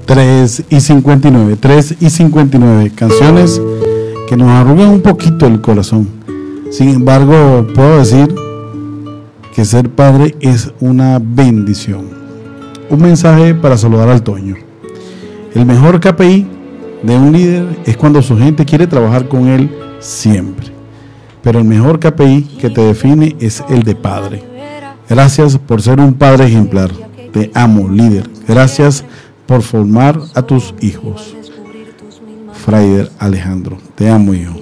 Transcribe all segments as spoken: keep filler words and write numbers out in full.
tres y cincuenta y nueve, tres y cincuenta y nueve, canciones que nos arrugan un poquito el corazón. Sin embargo, puedo decir que ser padre es una bendición. Un mensaje para saludar al Toño. El mejor K P I de un líder es cuando su gente quiere trabajar con él siempre. Pero el mejor K P I que te define es el de padre. Gracias por ser un padre ejemplar. Te amo, líder. Gracias por formar a tus hijos. Fraider Alejandro, te amo, hijo.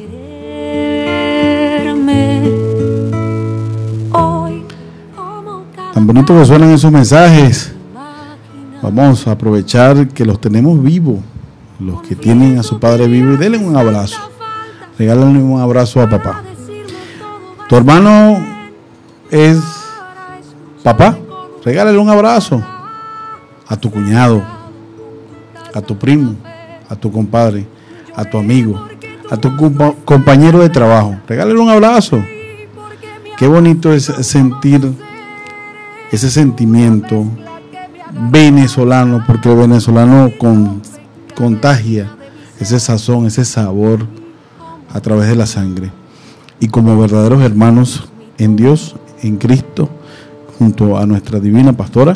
Tan bonito que suenan esos mensajes. Vamos a aprovechar que los tenemos vivos, los que tienen a su padre vivo, y denle un abrazo. Regálale un abrazo a papá. Tu hermano es papá, regálale un abrazo a tu cuñado, a tu primo, a tu compadre, a tu amigo, a tu compañero de trabajo. Regálale un abrazo. Qué bonito es sentir ese sentimiento venezolano, porque el venezolano con, contagia ese sazón, ese sabor a través de la sangre. Y como verdaderos hermanos en Dios, en Cristo, junto a nuestra divina pastora,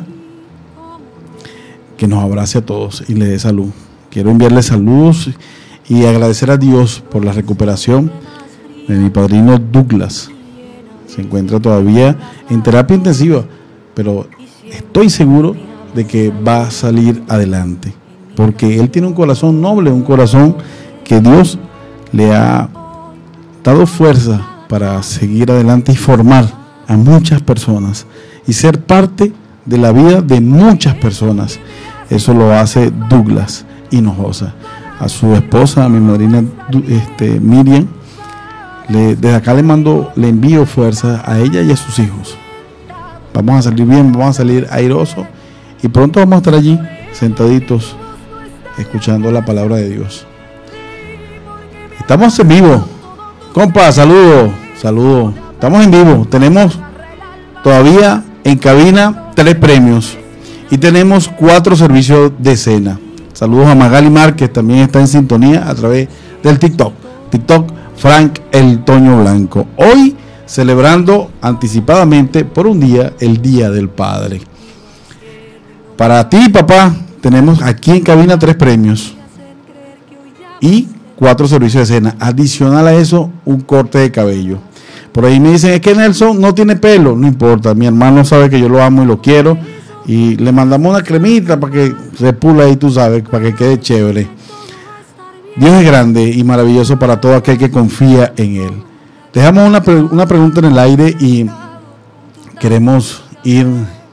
que nos abrace a todos y le dé salud. Quiero enviarle saludos y agradecer a Dios por la recuperación de mi padrino Douglas. Se encuentra todavía en terapia intensiva, pero estoy seguro de que va a salir adelante, porque él tiene un corazón noble, un corazón que Dios le ha dado fuerza para seguir adelante y formar a muchas personas y ser parte de la vida de muchas personas. Eso lo hace Douglas Hinojosa. A su esposa, a mi madrina este, Miriam, le, desde acá le mando, le envío fuerza a ella y a sus hijos. Vamos a salir bien, vamos a salir airosos y pronto vamos a estar allí sentaditos escuchando la palabra de Dios. Estamos en vivo, compa, saludos, saludos. Estamos en vivo, tenemos todavía en cabina tres premios y tenemos cuatro servicios de cena. Saludos a Magali Márquez, también está en sintonía a través del TikTok. TikTok Frank el Toño Blanco. Hoy celebrando anticipadamente por un día el Día del Padre. Para ti, papá, tenemos aquí en cabina tres premios y cuatro servicios de cena. Adicional a eso, un corte de cabello. Por ahí me dicen, es que Nelson no tiene pelo. No importa, mi hermano sabe que yo lo amo y lo quiero. Y le mandamos una cremita para que se pula ahí, tú sabes, para que quede chévere. Dios es grande y maravilloso para todo aquel que confía en Él. Dejamos una, una pregunta en el aire y queremos ir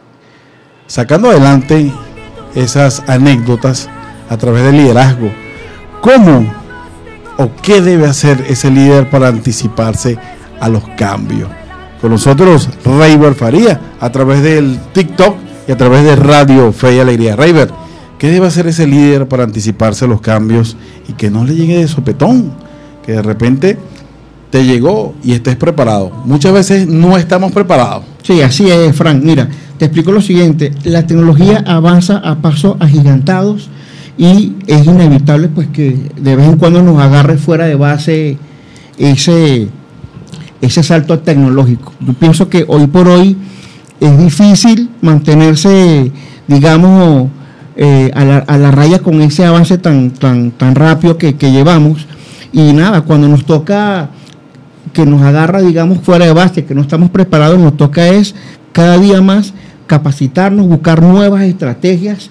sacando adelante esas anécdotas a través del liderazgo. ¿Cómo o qué debe hacer ese líder para anticiparse a los cambios? Con nosotros, Rayber Faría, a través del TikTok y a través de Radio Fe y Alegría. Rayber, ¿qué debe hacer ese líder para anticiparse a los cambios y que no le llegue de sopetón? Que de repente te llegó y estés preparado. Muchas veces no estamos preparados. Sí, así es, Frank. Mira, te explico lo siguiente. La tecnología avanza a pasos agigantados y es inevitable pues que de vez en cuando nos agarre fuera de base ese, ese salto tecnológico. Yo pienso que hoy por hoy es difícil mantenerse, digamos, eh, a, la, a la raya con ese avance tan, tan, tan rápido que, que llevamos. Y nada, cuando nos toca que nos agarra, digamos, fuera de base, que no estamos preparados, nos toca es cada día más capacitarnos, buscar nuevas estrategias.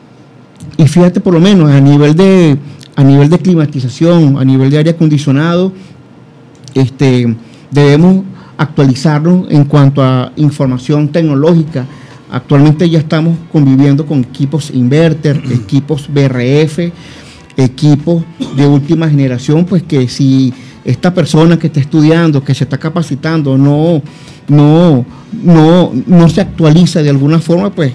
Y fíjate, por lo menos a nivel de a nivel de climatización, a nivel de aire acondicionado, este, debemos actualizarnos en cuanto a información tecnológica. Actualmente ya estamos conviviendo con equipos inverter, equipos B R F, equipos de última generación, pues que si esta persona que está estudiando, que se está capacitando, no, no, no, no se actualiza de alguna forma, pues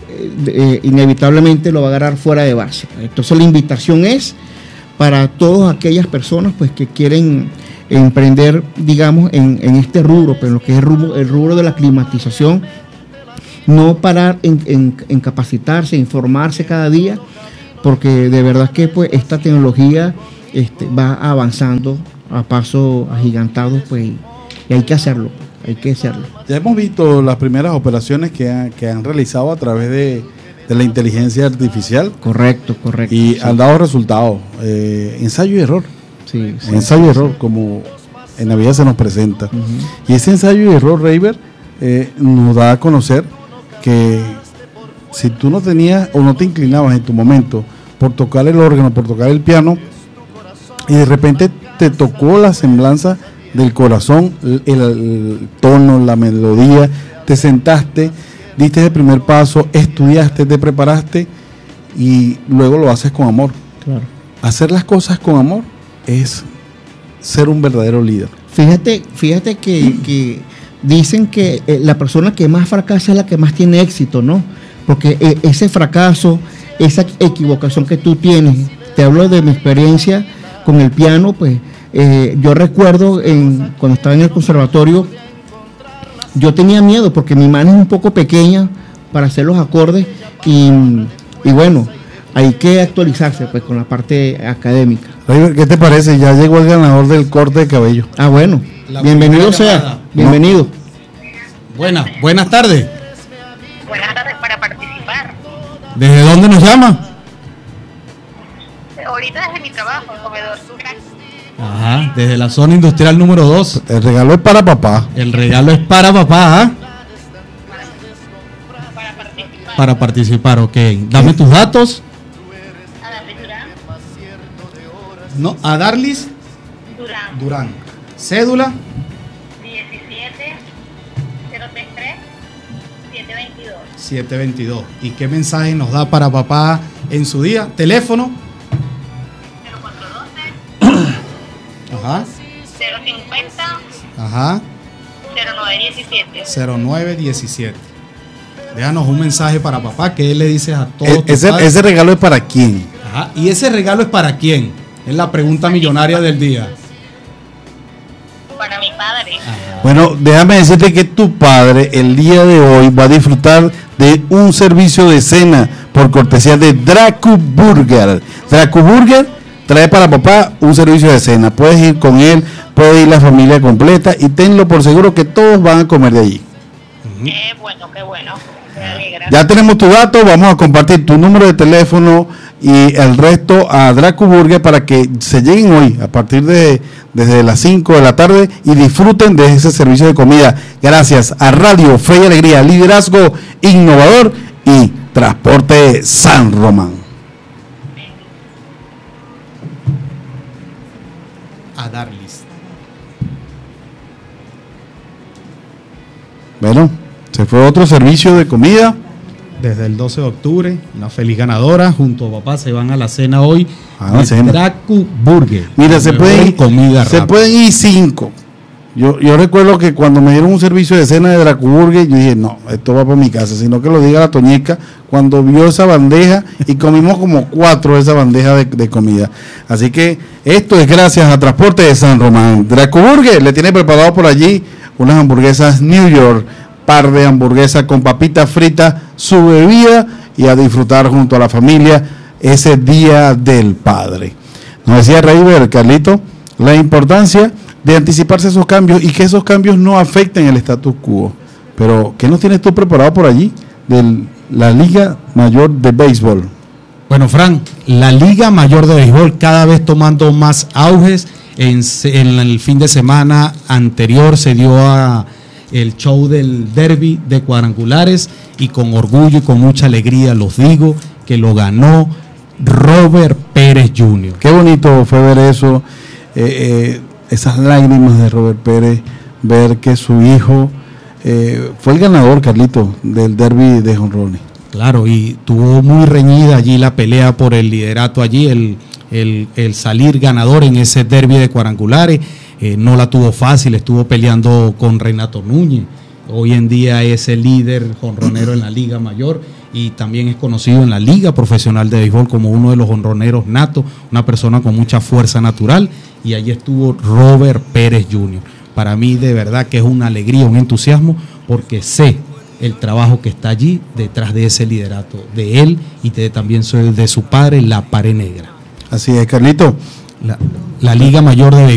eh, inevitablemente lo va a agarrar fuera de base. Entonces la invitación es para todas aquellas personas pues que quieren emprender, digamos, en, en este rubro, pero en lo que es el rubro, el rubro de la climatización, no parar en, en, en capacitarse, informarse cada día, porque de verdad que pues esta tecnología este, va avanzando a paso agigantado, pues, y hay que hacerlo, hay que hacerlo. Ya hemos visto las primeras operaciones que, ha, que han realizado a través de, de la inteligencia artificial. Correcto, correcto. Y sí. han dado resultados. Eh, ensayo y error. Sí, sí, ensayo y sí, error, sí. como en la vida se nos presenta. Uh-huh. Y ese ensayo y error, Reiber, eh, nos da a conocer que si tú no tenías o no te inclinabas en tu momento por tocar el órgano, por tocar el piano, y de repente te tocó la semblanza del corazón, el, el tono, la melodía, te sentaste, diste el primer paso, estudiaste, te preparaste y luego lo haces con amor. Claro. Hacer las cosas con amor es ser un verdadero líder. Fíjate, fíjate que, que dicen que eh, la persona que más fracasa es la que más tiene éxito, ¿no? Porque eh, ese fracaso, esa equivocación que tú tienes, te hablo de mi experiencia con el piano, pues eh, yo recuerdo en, cuando estaba en el conservatorio, yo tenía miedo porque mi mano es un poco pequeña para hacer los acordes y, y bueno, hay que actualizarse pues con la parte académica. ¿Qué te parece? Ya llegó el ganador del corte de cabello. Ah, bueno, La bienvenido sea, llamada. bienvenido. No. Buenas, buenas tardes. Buenas tardes para participar. ¿Desde dónde nos llama? Ahorita desde mi trabajo, en comedor. Ajá, desde la zona industrial número dos. El regalo es para papá. El regalo es para papá, ¿ah? Para participar. Para participar, ok. Dame tus datos. A Darlis Durán. No, a Darlis Durán. Durán. Cédula. diecisiete cero treinta y tres setecientos veintidós. setecientos veintidós. ¿Y qué mensaje nos da para papá en su día? Teléfono. cero cuatrocientos doce Ajá. cero cincuenta Ajá. cero nueve diecisiete. cero nueve diecisiete. Déjanos un mensaje para papá que él le dice a todos. E- tus ese, padres. ese regalo es para quién. Ajá. ¿Y ese regalo es para quién? Es la pregunta millonaria del día. Para mi padre. Ajá. Bueno, déjame decirte que tu padre el día de hoy va a disfrutar de un servicio de cena por cortesía de Dracu Burger. Dracu Burger trae para papá un servicio de cena. Puedes ir con él, puede ir la familia completa y tenlo por seguro que todos van a comer de allí. Qué bueno, qué bueno. Me alegra. Ya tenemos tu dato, vamos a compartir tu número de teléfono y el resto a Dracu Burger para que se lleguen hoy a partir de desde las cinco de la tarde y disfruten de ese servicio de comida. Gracias a Radio Fe y Alegría, liderazgo innovador y Transporte San Román. A Darlis. Bueno, se fue otro servicio de comida. Desde el doce de octubre, una feliz ganadora. Junto a papá se van a la cena hoy. A la cena. Dracu Burger. Mira, se Mejor pueden, comida se rápida. pueden ir cinco. Yo, yo recuerdo que cuando me dieron un servicio de cena de Dracu Burger, yo dije, no, esto va para mi casa, sino que lo diga la Toñeca cuando vio esa bandeja y comimos como cuatro de esa bandeja de, de comida. Así que esto es gracias a Transporte de San Román. Dracu Burger le tiene preparado por allí unas hamburguesas New York, par de hamburguesas con papitas fritas, su bebida y a disfrutar junto a la familia ese Día del Padre. Nos decía Reiber, Carlito, la importancia de anticiparse a esos cambios y que esos cambios no afecten el status quo. Pero, ¿qué nos tienes tú preparado por allí de la Liga Mayor de Béisbol? Bueno, Fran, la Liga Mayor de Béisbol cada vez tomando más auges. En, en el fin de semana anterior se dio a el show del derby de cuadrangulares y con orgullo y con mucha alegría los digo que lo ganó Robert Pérez junior Qué bonito fue ver eso, eh, eh, esas lágrimas de Robert Pérez, ver que su hijo eh, fue el ganador, Carlito, del derby de jonrones. Claro, y tuvo muy reñida allí la pelea por el liderato allí, el, el, el salir ganador en ese derby de cuadrangulares. Eh, no la tuvo fácil, estuvo peleando con Renato Núñez. Hoy en día es el líder jonronero en la Liga Mayor y también es conocido en la Liga Profesional de Béisbol como uno de los jonroneros natos, una persona con mucha fuerza natural, y allí estuvo Robert Pérez junior Para mí de verdad que es una alegría, un entusiasmo, porque sé el trabajo que está allí detrás de ese liderato, de él y de, también de su padre, la Pared Negra. Así es, Carlito. La, la Liga Mayor de